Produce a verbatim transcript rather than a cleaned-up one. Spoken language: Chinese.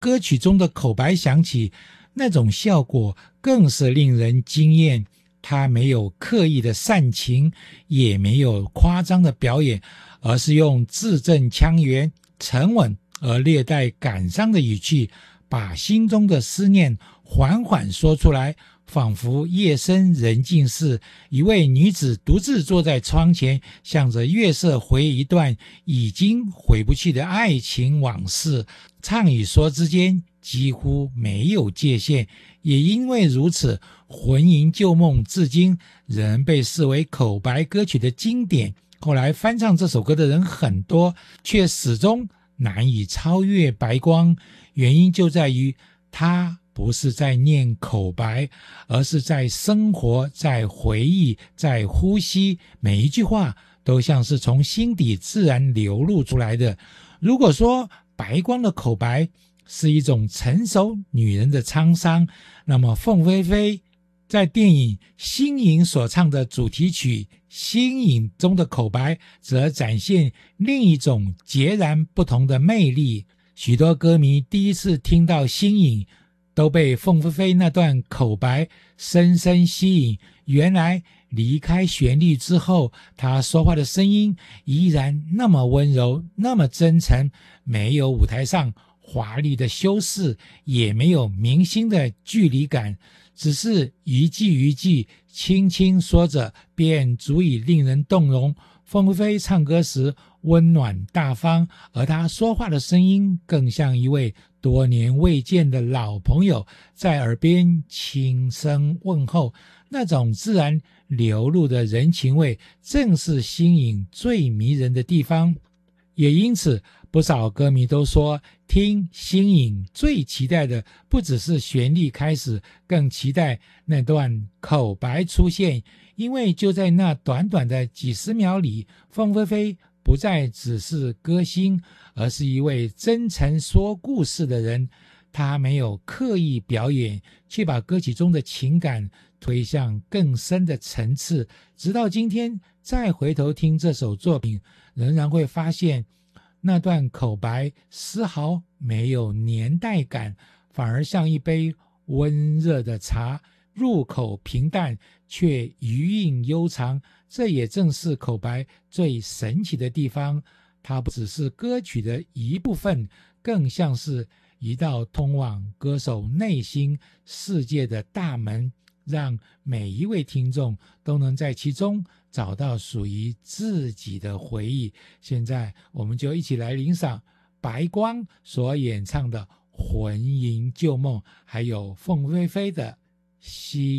歌曲中的口白响起，那种效果更是令人惊艳。他没有刻意的煽情，也没有夸张的表演，而是用字正腔圆、沉稳而略带感伤的语气，把心中的思念缓缓说出来，仿佛夜深人静时，一位女子独自坐在窗前，向着月色回忆一段已经回不去的爱情往事。唱与说之间几乎没有界限，也因为如此，魂萦旧梦至今仍被视为口白歌曲的经典。后来翻唱这首歌的人很多，却始终难以超越白光，原因就在于他不是在念口白，而是在生活，在回忆，在呼吸，每一句话都像是从心底自然流露出来的。如果说白光的口白是一种成熟女人的沧桑，那么凤飞飞在电影《星影》所唱的主题曲《星影》中的口白，则展现另一种截然不同的魅力。许多歌迷第一次听到《星影》，都被凤飞飞那段口白深深吸引。原来离开旋律之后，她说话的声音依然那么温柔，那么真诚，没有舞台上华丽的修饰，也没有明星的距离感，只是一句一句轻轻说着，便足以令人动容。凤飞飞唱歌时温暖大方，而她说话的声音更像一位多年未见的老朋友，在耳边轻声问候，那种自然流露的人情味，正是星影最迷人的地方。也因此，不少歌迷都说，听星影最期待的不只是旋律开始，更期待那段口白出现。因为就在那短短的几十秒里，凤飞飞不再只是歌星，而是一位真诚说故事的人。他没有刻意表演，却把歌曲中的情感推向更深的层次。直到今天再回头听这首作品，仍然会发现那段口白丝毫没有年代感，反而像一杯温热的茶，入口平淡，却余韵悠长。这也正是口白最神奇的地方，它不只是歌曲的一部分，更像是一道通往歌手内心世界的大门，让每一位听众都能在其中找到属于自己的回忆。现在我们就一起来欣赏白光所演唱的《魂萦旧梦》，还有凤飞飞的《星》。